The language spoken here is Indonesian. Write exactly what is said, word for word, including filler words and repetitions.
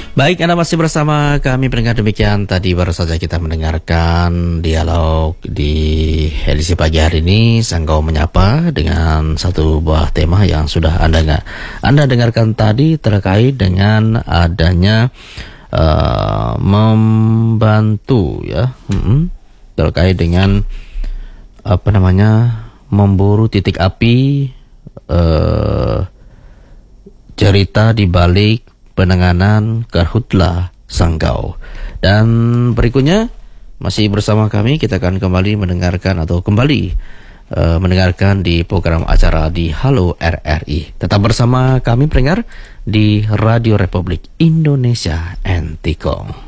Baik, Anda masih bersama kami pendengar. Demikian tadi baru saja kita mendengarkan dialog di edisi pagi hari ini, Sanggau Menyapa, dengan satu buah tema yang sudah Anda Anda dengarkan tadi terkait dengan adanya uh, membantu ya, hmm, terkait dengan apa namanya memburu titik api, uh, cerita di balik penanganan Karhutla Sanggau. Dan berikutnya masih bersama kami, kita akan kembali mendengarkan atau kembali uh, mendengarkan di program acara di Halo R R I. Tetap bersama kami pendengar di Radio Republik Indonesia N T K O.